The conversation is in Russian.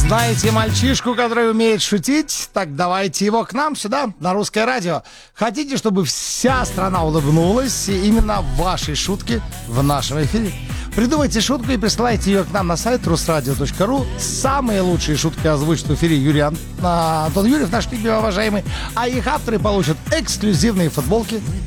Знаете мальчишку, который умеет шутить? Так давайте его к нам сюда, на Русское радио. Хотите, чтобы вся страна улыбнулась? И именно вашей шутки в нашем эфире. Придумайте шутку и присылайте ее к нам на сайт rusradio.ru. Самые лучшие шутки озвучит в эфире Антон Юрьев, наш любимый, уважаемый. А их авторы получат эксклюзивные футболки